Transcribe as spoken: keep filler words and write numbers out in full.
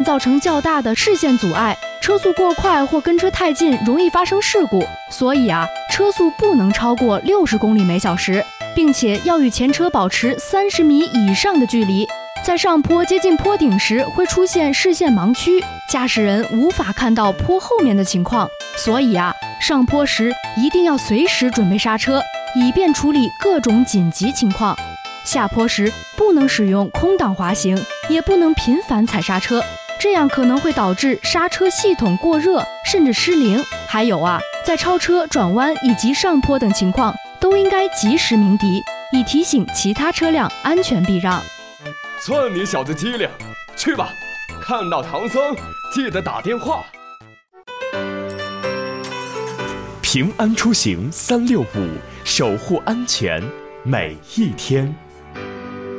造成较大的视线阻碍，车速过快或跟车太近容易发生事故。所以啊，车速不能超过六十公里每小时，并且要与前车保持三十米以上的距离。在上坡接近坡顶时，会出现视线盲区，驾驶人无法看到坡后面的情况。所以啊，上坡时一定要随时准备刹车，以便处理各种紧急情况。下坡时不能使用空档滑行，也不能频繁踩刹车，这样可能会导致刹车系统过热甚至失灵。还有啊，在超车、转弯以及上坡等情况都应该及时鸣笛，以提醒其他车辆安全避让。 算你小子机灵，去吧，看到唐僧记得打电话。 平安出行三六五，守护安全每一天。